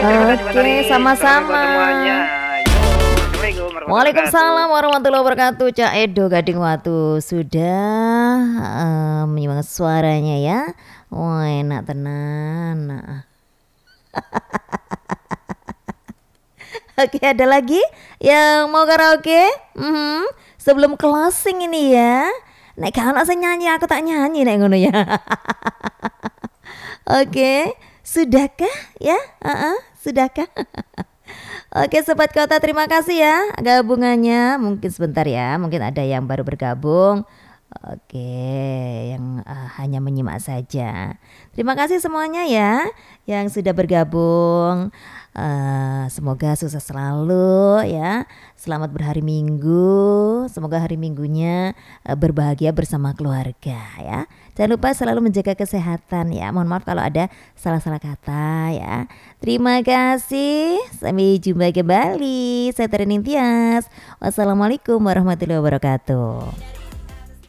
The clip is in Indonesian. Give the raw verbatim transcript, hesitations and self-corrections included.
Terima kasih Mbak Oke, Nuril. Assalamualaikum sama-sama. semuanya. Yo, Assalamualaikum warahmatullahi Waalaikumsalam wabarakatuh. warahmatullahi wabarakatuh. Cak Edo Gading Watu sudah uh, menyimak suaranya ya. Wah enak tenan. Nah. Oke, ada lagi yang mau karaoke? Mhm. Sebelum closing ini ya. Nek gak ono sing nyanyi aku tak nyanyi nek ngono ya. Oke, sudahkah ya? Uh-uh, sudahkah? Oke Sobat Kota, terima kasih ya gabungannya. Mungkin sebentar ya, mungkin ada yang baru bergabung. Oke, yang uh, hanya menyimak saja. Terima kasih semuanya ya yang sudah bergabung. Uh, semoga sukses selalu ya. Selamat berhari Minggu. Semoga hari Minggunya uh, berbahagia bersama keluarga ya. Jangan lupa selalu menjaga kesehatan ya. Mohon maaf kalau ada salah-salah kata ya. Terima kasih. Sampai jumpa kembali. Saya Terening Tias. Wassalamualaikum warahmatullahi wabarakatuh.